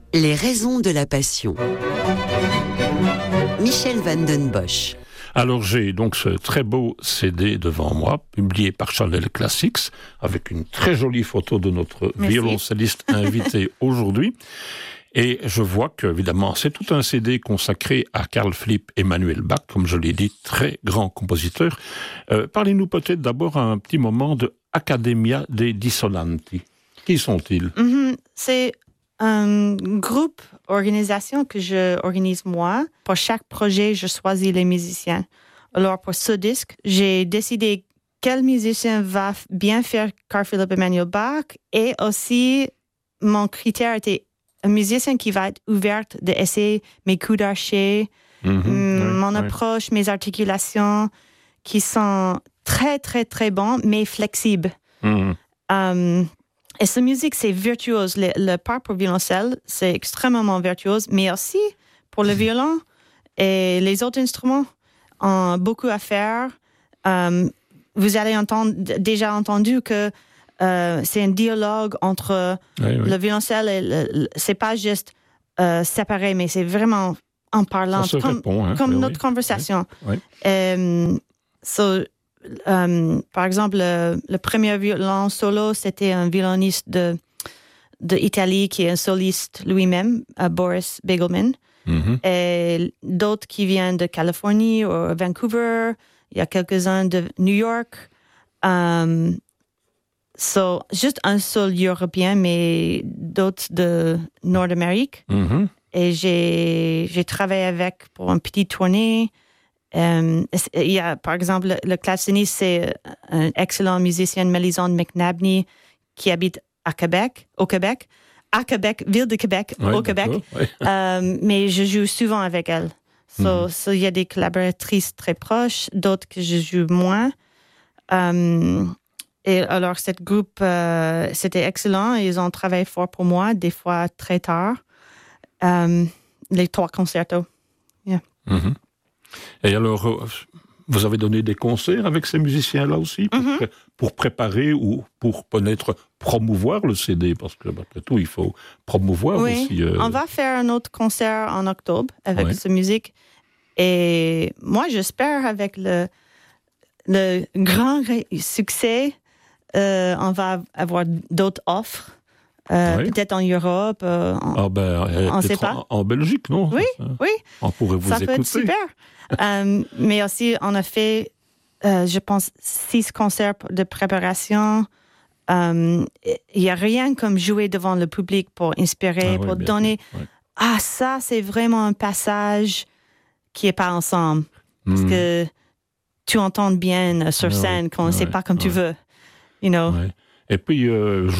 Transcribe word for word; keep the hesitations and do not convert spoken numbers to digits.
Les raisons de la passion. Michel van den Bosch. Alors j'ai donc ce très beau C D devant moi, publié par Chanel Classics, avec une très jolie photo de notre Merci. violoncelliste invité aujourd'hui. Et je vois qu'évidemment, c'est tout un C D consacré à Carl Philipp Emanuel Bach, comme je l'ai dit, très grand compositeur. Euh, parlez-nous peut-être d'abord un petit moment de Accademia dei Dissonanti. Qui sont-ils? Mm-hmm. C'est un groupe, organisation que je organise moi. Pour chaque projet, je choisis les musiciens. Alors pour ce disque, j'ai décidé quel musicien va bien faire Carl Philipp Emanuel Bach, et aussi mon critère était un musicien qui va être ouvert d'essayer mes coups d'archet, Mmh, mm, oui, mon oui. approche, mes articulations, qui sont très, très, très bons, mais flexibles. Mmh. Um, et cette musique, c'est virtuose. Le, le part pour violoncelle, c'est extrêmement virtuose, mais aussi pour le violon et les autres instruments ont beaucoup à faire. Um, vous allez entendre, déjà entendu que euh, c'est un dialogue entre Oui, oui. le violoncelle et le, le- c'est pas juste euh, séparé, mais c'est vraiment en parlant, Ça se comme, répond, hein, comme oui, notre oui. conversation. Oui, Euh, so, euh, par exemple, le, le premier violon solo, c'était un violoniste de, de Italie qui est un soliste lui-même, euh, Boris Begelman. Mhm. Et d'autres qui viennent de Californie ou Vancouver. Il y a quelques-uns de New York. Um, so, juste un seul Européen, mais d'autres de Nord-Amérique. Mhm. Et j'ai, j'ai travaillé avec pour une petite tournée. Euh, il y a, par exemple, le, le claveciniste, c'est un excellent musicien, Mélisande McNabney, qui habite à Québec, au Québec, à Québec, ville de Québec, Ouais, au Québec. d'accord, ouais. Euh, mais je joue souvent avec elle. So, Mhm. so, il y a des collaboratrices très proches, d'autres que je joue moins. Euh, et alors, ce groupe, euh, c'était excellent. Ils ont travaillé fort pour moi, des fois très tard. Euh, les trois concertos. Mhm. Et alors, euh, vous avez donné des concerts avec ces musiciens-là aussi pour, Mhm. pré- pour préparer ou pour peut-être promouvoir le C D, parce que après tout, il faut promouvoir Oui, aussi. euh, on va faire un autre concert en octobre avec Ouais. cette musique. Et moi, j'espère avec le, le grand ré- succès, euh, on va avoir d'autres offres. Euh, Ouais. Peut-être en Europe. euh, en- Ah ben, euh, On sait peut-être pas. en, en Belgique, non? Oui, Ça, oui, on pourrait vous ça écouter. peut être super. Euh, mais aussi, on a fait, euh, je pense, six concerts de préparation. Euh, Il n'y a rien comme jouer devant le public pour inspirer, Ah oui, pour bien donner... sûr, ouais. Ah, ça, c'est vraiment un passage qui n'est pas ensemble. Parce Mhm. que tu entends bien sur Ah scène oui, quand ah c'est oui, pas comme tu ouais. veux. You know? Ouais. Et puis, euh,